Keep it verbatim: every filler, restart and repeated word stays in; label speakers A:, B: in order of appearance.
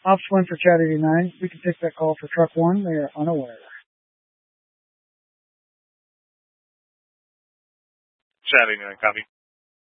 A: Ops one for Chat eighty-nine. We can take that call for truck one. They are unaware.
B: Chat eighty-nine, copy.